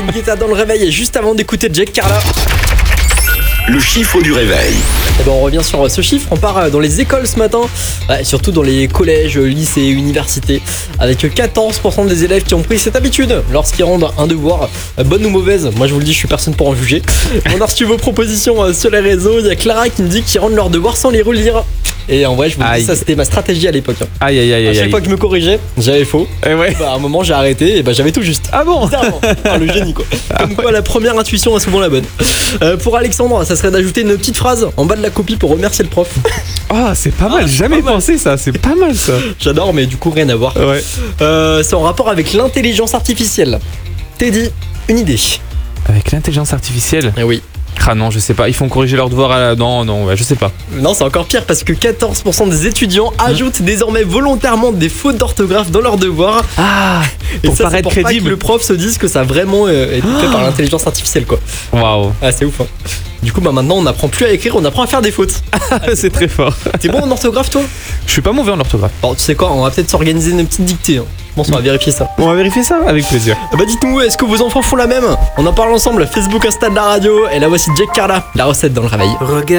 David Guetta dans le réveil et juste avant d'écouter Jack Carla. Le chiffre du réveil. Et ben on revient sur ce chiffre, on part dans les écoles ce matin, surtout dans les collèges, lycées, universités, avec 14% des élèves qui ont pris cette habitude lorsqu'ils rendent un devoir, bonne ou mauvaise, moi je vous le dis, je suis personne pour en juger. On a reçu vos propositions sur les réseaux, il y a Clara qui me dit qu'ils rendent leurs devoirs sans les relire. Et en vrai je vous le dis, ça c'était ma stratégie à l'époque. Aïe aïe aïe À aïe. chaque fois que je me corrigeais, j'avais faux. Et ouais. À un moment j'ai arrêté et j'avais tout juste. Ah bon? Le génie quoi. Comme quoi la première intuition est souvent la bonne. Pour Alexandre, ça serait d'ajouter une petite phrase en bas de la copie pour remercier le prof. Oh, c'est pas mal, j'ai jamais pensé ça, c'est pas mal ça. J'adore, mais du coup rien à voir. Ouais. C'est en rapport avec l'intelligence artificielle. Teddy, une idée. Avec l'intelligence artificielle? Eh oui. Ah non, je sais pas, ils font corriger leurs devoirs à la... Non, ouais, je sais pas. Non, c'est encore pire parce que 14% des étudiants ajoutent désormais volontairement des fautes d'orthographe dans leurs devoirs. Ah, Et pour ça, paraître c'est pour pas crédible. que le prof se dise que ça a vraiment été fait par l'intelligence artificielle quoi. Waouh. Ah, c'est ouf hein. Du coup maintenant on n'apprend plus à écrire, on apprend à faire des fautes. C'est très fort. T'es bon en orthographe toi? Je suis pas mauvais en orthographe. Bon tu sais quoi, on va peut-être s'organiser une petite dictée hein. Je pense qu'on va vérifier ça. On va vérifier ça avec plaisir. Bah dites-nous, est-ce que vos enfants font la même? On en parle ensemble, Facebook, Insta de la radio. Et là voici Jack Carla, la recette dans le réveil.